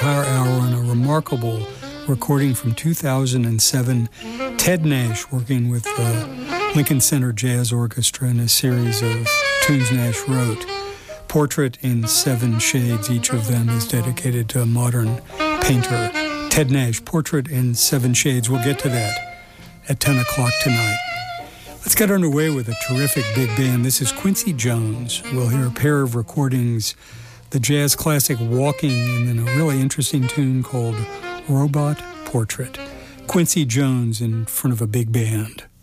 entire hour on a remarkable recording from 2007. Ted Nash working with the Lincoln Center Jazz Orchestra in a series of tunes Nash wrote. Portrait in 7 Shades, each of them is dedicated to a modern painter. Ted Nash, Portrait in 7 Shades. We'll get to that at 10 o'clock tonight. Let's get underway with a terrific big band. This is Quincy Jones. We'll hear a pair of recordings, the jazz classic Walking, and then a really interesting tune called Robot Portrait. Quincy Jones in front of a big band.